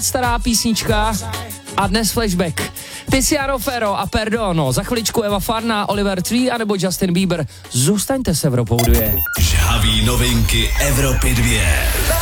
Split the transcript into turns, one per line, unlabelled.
stará písnička a dnes flashback. Tiziano Ferro a Perdono, za chviličku Eva Farná, Oliver Tree anebo Justin Bieber. Zůstaňte s Evropou 2.
Žhavý novinky Evropy 2.